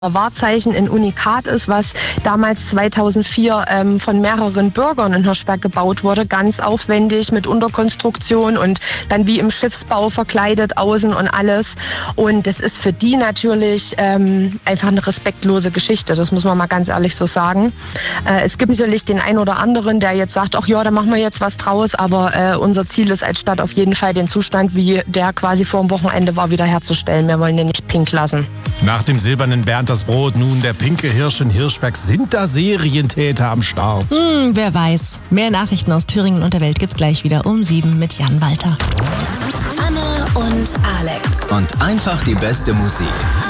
Wahrzeichen ein Unikat ist, was damals 2004 von mehreren Bürgern in Hirschberg gebaut wurde, ganz aufwendig mit Unterkonstruktion und dann wie im Schiffsbau verkleidet außen und alles. Und das ist für die natürlich einfach eine respektlose Geschichte, das muss man mal ganz ehrlich so sagen. Es gibt natürlich den einen oder anderen, der jetzt sagt, ach ja, da machen wir jetzt was draus, aber unser Ziel ist als Stadt auf jeden Fall den Zustand, wie der quasi vor dem Wochenende war, wieder herzustellen. Wir wollen den nicht pink lassen. Nach dem silbernen Bernd das Brot, nun der pinke Hirsch in Hirschberg. Sind da Serientäter am Start? Wer weiß. Mehr Nachrichten aus Thüringen und der Welt gibt's gleich wieder um 7 mit Jan Walter. Anne und Alex. Und einfach die beste Musik.